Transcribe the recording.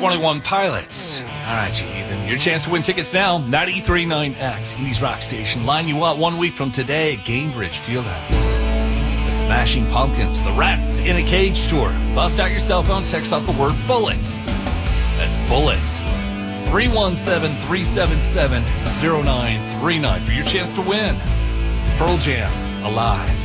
21 Pilots. All right, you heathen. Your chance to win tickets now. 93.9X, Indies Rock Station. Line you up 1 week from today at Gainbridge Fieldhouse. The Smashing Pumpkins, the Rats in a Cage tour. Bust out your cell phone, text out the word bullet. That's bullet. 317-377-0939 for your chance to win. Pearl Jam, Alive.